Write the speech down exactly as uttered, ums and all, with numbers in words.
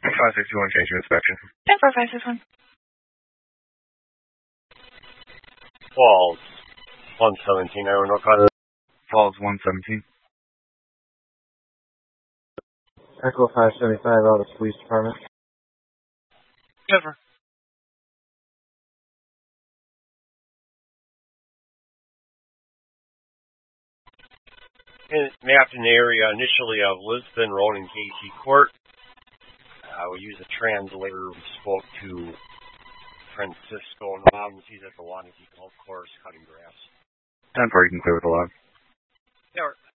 five six two one, change to inspection. ten four five six one. Falls, one seventeen, I don't know how to... Falls, one seventeen. Echo five seventy-five out of the police department. Over. In, mapped in the area initially of Lisbon Road and Casey Court. Uh, we used a translator. We spoke to Francisco Noms. He's at the Wanakee Golf Course cutting grass. ten four, you can clear with the log. Yeah,